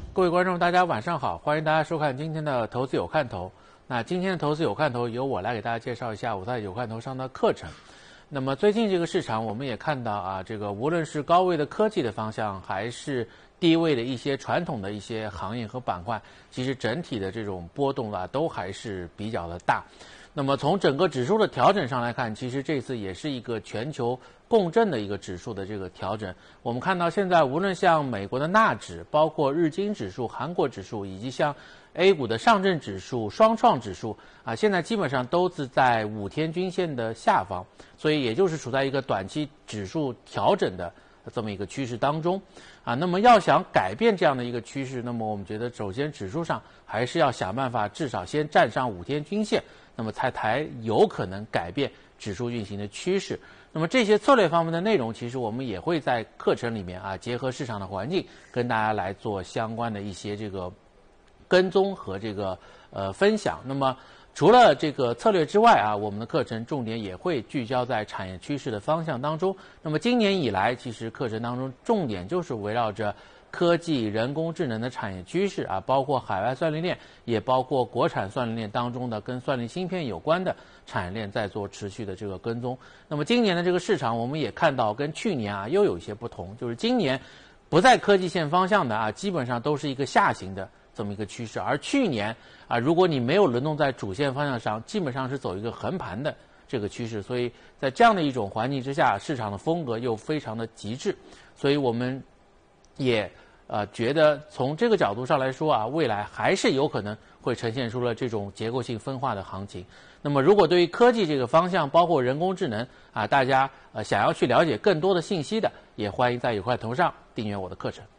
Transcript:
各位观众，大家晚上好，欢迎大家收看今天的投资有看头。那今天的投资有看头，由我来给大家介绍一下我在有看头上的课程。那么最近这个市场，我们也看到啊，这个无论是高位的科技的方向，还是低位的一些传统的一些行业和板块，其实整体的这种波动啊，都还是比较的大。那么从整个指数的调整上来看，其实这次也是一个全球共振的一个指数的这个调整。我们看到现在无论像美国的纳指，包括日经指数、韩国指数，以及像 A 股的上证指数、双创指数啊，现在基本上都是在5天均线的下方，所以也就是处在一个短期指数调整的这么一个趋势当中啊。那么要想改变这样的一个趋势，那么我们觉得首先指数上还是要想办法至少先站上5天均线，那么才有可能改变指数运行的趋势。那么这些策略方面的内容，其实我们也会在课程里面啊，结合市场的环境，跟大家来做相关的一些这个跟踪和这个分享。那么除了这个策略之外啊，我们的课程重点也会聚焦在产业趋势的方向当中。那么今年以来，其实课程当中重点就是围绕着科技、人工智能的产业趋势啊，包括海外算力链，也包括国产算力链当中的跟算力芯片有关的产业链，在做持续的这个跟踪。那么今年的这个市场，我们也看到跟去年啊又有一些不同，就是今年不在科技线方向的啊，基本上都是一个下行的这么一个趋势，而去年啊，如果你没有轮动在主线方向上，基本上是走一个横盘的这个趋势。所以在这样的一种环境之下，市场的风格又非常的极致，所以我们也觉得从这个角度上来说啊，未来还是有可能会呈现出了这种结构性分化的行情。那么如果对于科技这个方向，包括人工智能啊，大家想要去了解更多的信息的，也欢迎在有块头上订阅我的课程。